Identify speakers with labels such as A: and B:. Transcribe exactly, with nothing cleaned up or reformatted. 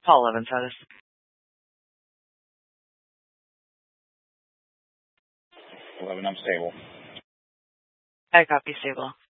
A: Call eleven status.
B: eleven, I'm stable.
A: I copy stable.